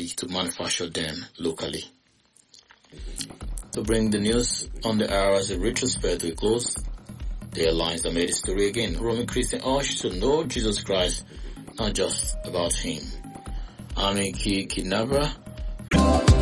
to manufacture them locally. To bring the news on the hour as a retrospect to a close, the headlines that made the story again. Roman Christian urged to know Jesus Christ, not just about him. Army kidnapper